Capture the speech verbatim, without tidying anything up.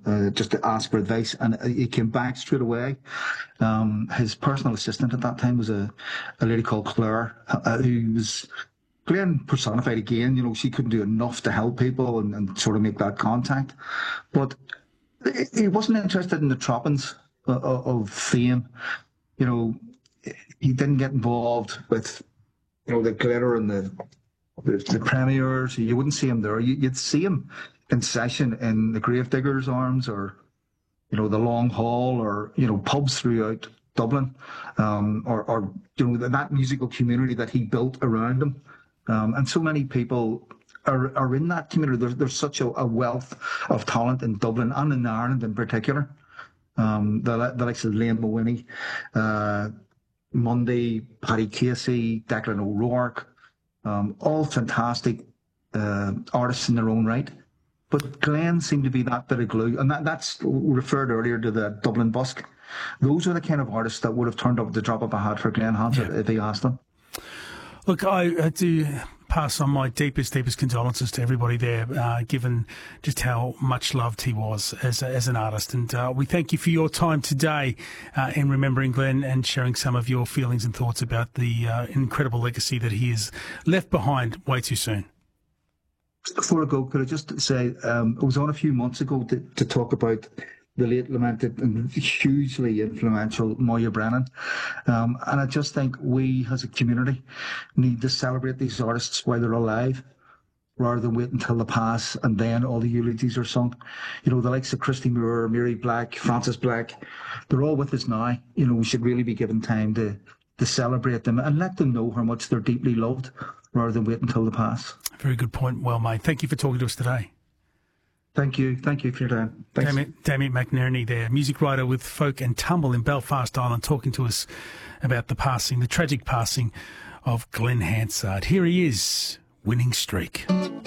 uh, just to ask for advice, and he came back straight away. Um, his personal assistant at that time was a, a lady called Claire, uh, who was Glenn personified again. You know, she couldn't do enough to help people and, and sort of make that contact. But he wasn't interested in the trappings of, of fame. You know, he didn't get involved with, you know, the glitter and the the, the premiers. You wouldn't see him there. You, you'd see him in session in the Gravediggers Arms, or, you know, the Long Hall, or, you know, pubs throughout Dublin, um, or, or, you know, that musical community that he built around him. Um, and so many people are, are in that community. There's, there's such a, a wealth of talent in Dublin and in Ireland in particular. Um, the, the likes of Liam Mawhinney, uh, Mundy, Paddy Casey, Declan O'Rourke, um, all fantastic uh, artists in their own right. But Glenn seemed to be that bit of glue, and that, that's referred earlier to the Dublin Busk. Those are the kind of artists that would have turned up at the drop of a hat for Glen Hansard, yeah, if he asked them. Look, I, I do pass on my deepest, deepest condolences to everybody there, uh, given just how much loved he was as a, as an artist. And uh, we thank you for your time today uh, in remembering Glenn and sharing some of your feelings and thoughts about the uh, incredible legacy that he has left behind way too soon. Before I go, could I just say, um, I was on a few months ago to, to talk about the late lamented and hugely influential Moya Brennan. Um, and I just think we as a community need to celebrate these artists while they're alive, rather than wait until they pass and then all the eulogies are sung. You know, the likes of Christy Moore, Mary Black, Frances Black, they're all with us now. You know, we should really be given time to, to celebrate them and let them know how much they're deeply loved, rather than wait until they pass. Very good point. Well made. Thank you for talking to us today. Thank you. Thank you for your time. Thanks. Damien, Damien McNerney there, music writer with Folk and Tumble in Belfast, Ireland, talking to us about the passing, the tragic passing of Glen Hansard. Here he is, Winning Streak.